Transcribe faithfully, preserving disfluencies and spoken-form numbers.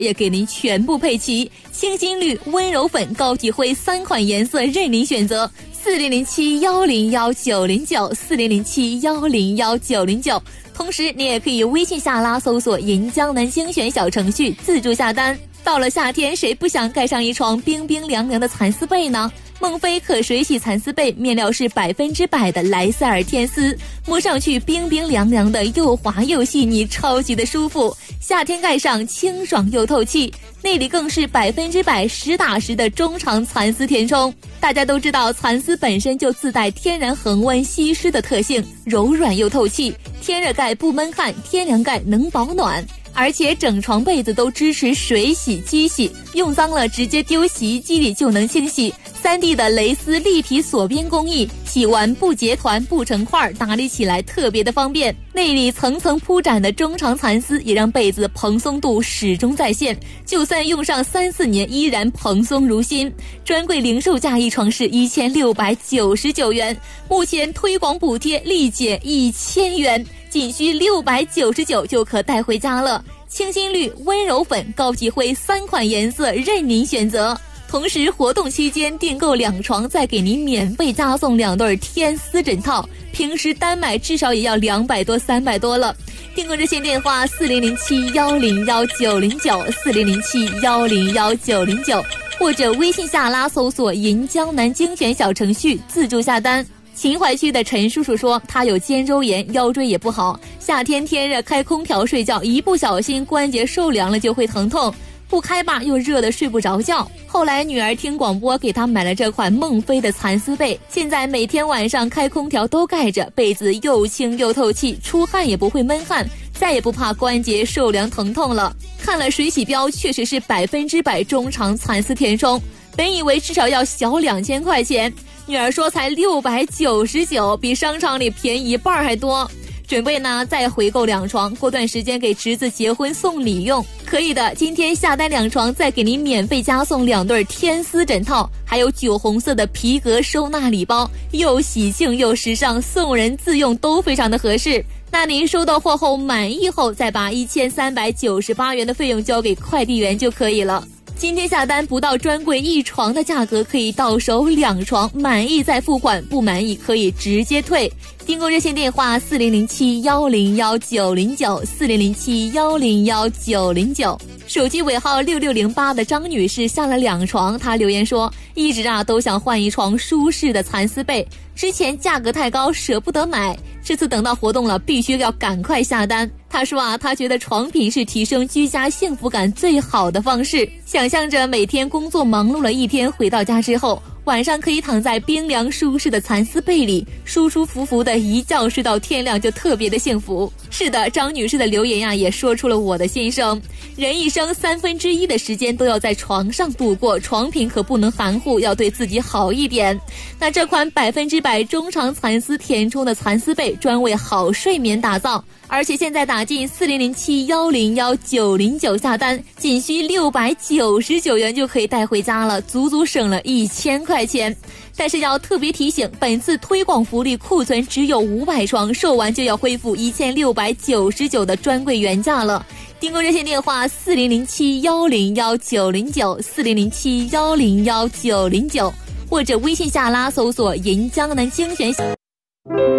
也给您全部配齐，清新绿、温柔粉、高级灰三款颜色任您选择。四零零七幺零幺九零九，四零零七幺零幺九零九。同时，你也可以微信下拉搜索“银江南精选”小程序自助下单。到了夏天，谁不想盖上一床冰冰凉凉的蚕丝被呢？孟非可水洗蚕丝被面料是百分之百的莱塞尔天丝，摸上去冰冰凉凉的，又滑又细腻，超级的舒服。夏天盖上清爽又透气，内里更是百分之百实打实的中长蚕丝填充。大家都知道，蚕丝本身就自带天然恒温吸湿的特性，柔软又透气，天热盖不闷汗，天凉盖能保暖。而且整床被子都支持水洗机洗，用脏了直接丢洗衣机里就能清洗。三 D 的蕾丝立体锁边工艺，洗完不结团不成块，打理起来特别的方便。内里层层铺展的中长蚕丝也让被子蓬松度始终在线，就算用上三四年依然蓬松如新。专柜零售价一床是一千六百九十九元，目前推广补贴立减一千元，仅需六百九十九就可带回家了。清新绿、温柔粉、高级灰三款颜色任您选择。同时活动期间订购两床再给您免费加送两对天丝枕套，平时单买至少也要两百多三百多了。订购热线电话四零零七幺零幺九零九，四零零七幺零幺九零九，或者微信下拉搜索银江南精选小程序自助下单。秦淮区的陈叔叔说，他有肩周炎，腰椎也不好，夏天天热开空调睡觉，一不小心关节受凉了就会疼痛，不开吧又热得睡不着觉。后来女儿听广播给他买了这款孟非的蚕丝被，现在每天晚上开空调都盖着，被子又轻又透气，出汗也不会闷汗，再也不怕关节受凉疼痛了。看了水洗标，确实是百分之百中长蚕丝填充，本以为至少要小两千块钱，女儿说才六百九十九，比商场里便宜一半还多。准备呢再回购两床，过段时间给侄子结婚送礼用。可以的，今天下单两床再给您免费加送两对天丝枕套，还有酒红色的皮革收纳礼包，又喜庆又时尚，送人自用都非常的合适。那您收到货后满意后，再把一千三百九十八元的费用交给快递员就可以了。今天下单不到专柜一床的价格，可以到手两床，满意再付款，不满意可以直接退。订购热线电话四零零七幺零幺九零九，四零零七幺零幺九零九。手机尾号六六零八的张女士下了两床，她留言说，一直啊都想换一床舒适的蚕丝被，之前价格太高舍不得买，这次等到活动了必须要赶快下单。她说啊，她觉得床品是提升居家幸福感最好的方式，想象着每天工作忙碌了一天，回到家之后晚上可以躺在冰凉舒适的蚕丝被里，舒舒服服的一觉睡到天亮，就特别的幸福。是的，张女士的留言呀、啊，也说出了我的心声。人一生三分之一的时间都要在床上度过，床品可不能含糊，要对自己好一点。那这款百分之百中长蚕丝填充的蚕丝被，专为好睡眠打造。而且现在打进四零零七幺零幺九零九下单，仅需六百九十九元就可以带回家了，足足省了一千块钱。但是要特别提醒，本次推广福利库存只有五百床，售完就要恢复一千六百九十九的专柜原价了。订购热线电话四零零七幺零幺九零九，四零零七幺零幺九零九，或者微信下拉搜索银江南精选。